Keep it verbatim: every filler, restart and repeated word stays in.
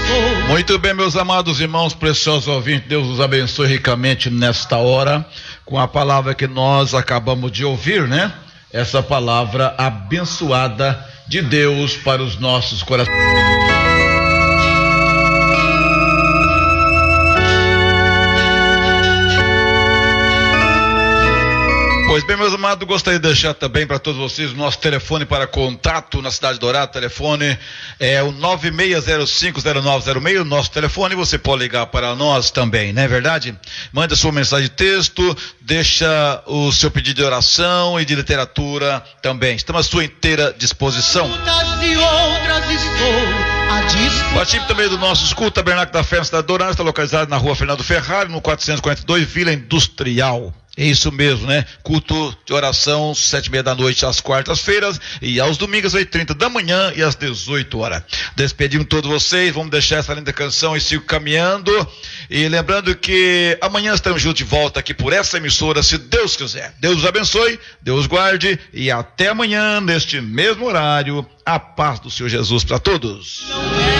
estou. Muito bem, meus amados irmãos, preciosos ouvintes, Deus os abençoe ricamente nesta hora, com a palavra que nós acabamos de ouvir, né? Essa palavra abençoada de Deus para os nossos corações. Pois bem, meus amados, gostaria de deixar também para todos vocês o nosso telefone para contato na Cidade Dourada. O telefone é o nove seis zero cinco zero nove zero seis, o nosso telefone. Você pode ligar para nós também, não é verdade? Manda sua mensagem de texto, deixa o seu pedido de oração e de literatura também. Estamos à sua inteira disposição. De outras estou a disposição. Participe também do nosso escudo Tabernáculo da Fé na Cidade Dourada, está localizado na rua Fernando Ferrari, no quatrocentos e quarenta e dois, Vila Industrial. É isso mesmo, né? Culto de oração, sete e meia da noite às quartas-feiras e aos domingos, oito e trinta da manhã e às dezoito horas. Despedimos todos vocês, vamos deixar essa linda canção e sigo caminhando. E lembrando que amanhã estamos juntos de volta aqui por essa emissora, se Deus quiser. Deus os abençoe, Deus guarde e até amanhã, neste mesmo horário, a paz do Senhor Jesus para todos.